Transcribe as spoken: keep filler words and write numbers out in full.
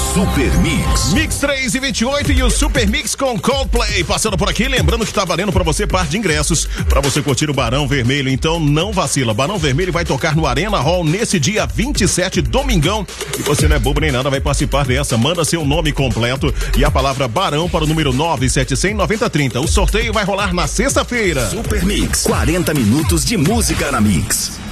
Super Mix. Mix três e vinte e oito e o Super Mix com Coldplay passando por aqui, lembrando que tá valendo pra você par de ingressos pra você curtir o Barão Vermelho, então não vacila. Barão Vermelho vai tocar no Arena Hall nesse dia vinte e sete, domingão, e você não é bobo nem nada, vai participar dessa. Manda seu nome completo e a palavra Barão para o número nove sete zero zero, nove zero três zero. O sorteio vai rolar na sexta-feira. Super Mix, quarenta minutos de música na Mix.